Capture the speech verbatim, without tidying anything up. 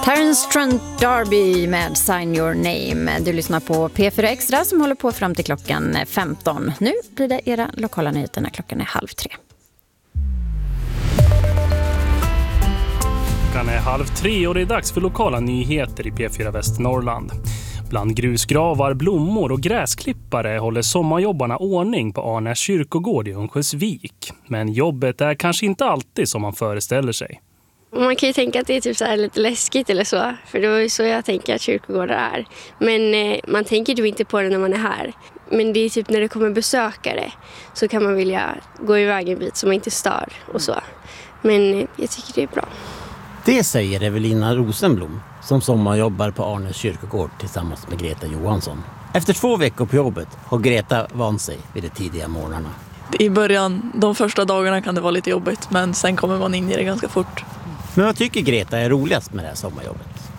Terence Trent D'Arby med Sign Your Name. Du lyssnar på P fyra Extra som håller på fram till klockan femton. Nu blir det era lokala nyheter när klockan är halv tre. Klockan är halv tre och det är dags för lokala nyheter i P fyra Västernorrland. Bland grusgravar, blommor och gräsklippare håller sommarjobbarna ordning på Arnäs kyrkogård i Örnsköldsvik. Men jobbet är kanske inte alltid som man föreställer sig. Man kan ju tänka att det är typ så här lite läskigt eller så. För det är ju så jag tänker att kyrkogårdar är. Men eh, man tänker ju inte på det när man är här. Men det är typ när det kommer besökare så kan man vilja gå iväg en bit så man inte stör och så. Men eh, jag tycker det är bra. Det säger Evelina Rosenblom som sommarjobbar på Arnäs kyrkogård tillsammans med Greta Johansson. Efter två veckor på jobbet har Greta vant sig vid de tidiga morgnarna. I början, de första dagarna kan det vara lite jobbigt, men sen kommer man in i det ganska fort. Men vad tycker Greta är roligast med det här sommarjobbet?